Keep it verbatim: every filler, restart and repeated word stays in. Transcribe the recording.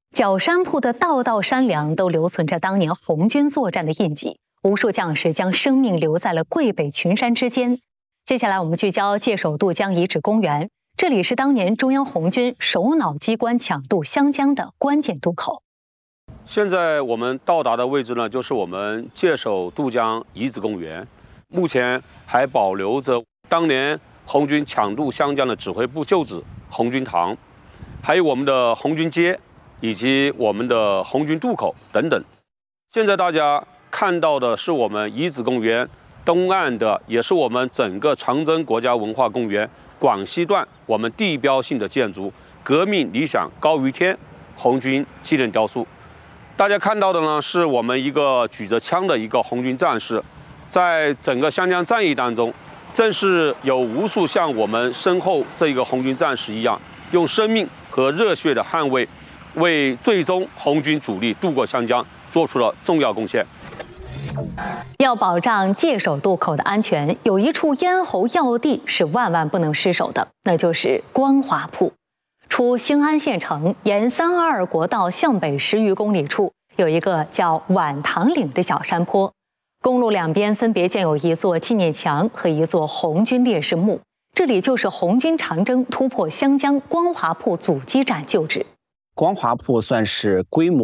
角山铺的道道山梁都留存着当年红军作战的印记，无数将士将生命留在了桂北群山之间。接下来我们聚焦界首渡江遗址公园，这里是当年中央红军首脑机关抢渡湘江的关键渡口。 现在我们到达的位置呢，就是我们界首渡江遗址公园，目前还保留着当年红军抢渡湘江的指挥部旧址红军堂，还有我们的红军街，以及我们的红军渡口等等。现在大家看到的是我们遗址公园东岸的，也是我们整个长征国家文化公园广西段我们地标性的建筑——革命理想高于天红军纪念雕塑。大家看到的呢，是我们一个举着枪的一个红军战士，在整个湘江战役当中，正是有无数像我们身后这个红军战士一样，用生命和热血的捍卫，为最终红军主力渡过湘江做出了重要贡献。 要保障界首渡口的安全，有一处咽喉要地是万万不能失守的，那就是光华铺。出兴安县城，沿三二二国道向北十余公里处，有一个叫碗塘岭的小山坡，公路两边分别建有一座纪念墙和一座红军烈士墓。这里就是红军长征突破湘江光华铺阻击战旧址。 光华铺算是规模